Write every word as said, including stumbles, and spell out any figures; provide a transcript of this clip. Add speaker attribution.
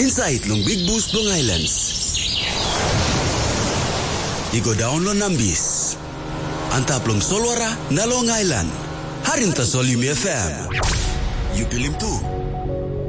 Speaker 1: Inside Long Big Boost Long Islands. Igo download nambis. Antap long Solwara na Long Island. Harinta Solim F M. You pilih tu.